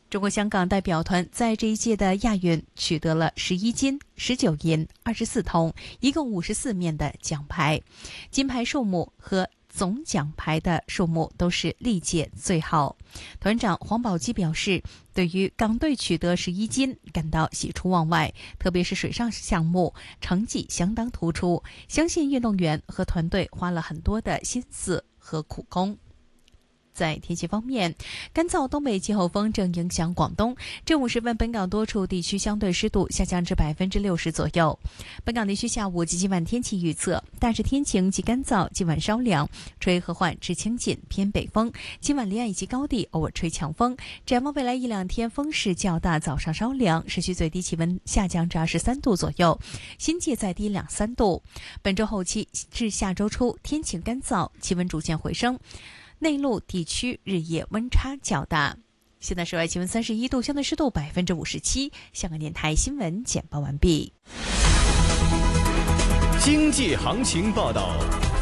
中国香港代表团在这一届的亚运取得了11金、19银、24铜，一共54面的奖牌，金牌数目和总奖牌的数目都是历届最好。团长黄宝基表示，对于港队取得11金感到喜出望外，特别是水上项目成绩相当突出，相信运动员和团队花了很多的心思和苦功。在天气方面，干燥东北季候风正影响广东。正午时分，本港多处地区相对湿度下降至60%左右。本港地区下午及今晚天气预测：大致天晴及干燥，今晚稍凉，吹和缓至清劲偏北风。今晚离岸以及高地偶尔吹强风。展望未来一两天，风势较大，早上稍凉，市区最低气温下降至23度左右，新界再低2-3度。本周后期至下周初，天晴干燥，气温逐渐回升。内陆地区日夜温差较大。现在室外气温31度，相对湿度57%。香港电台新闻简报完毕。 经济行情报道。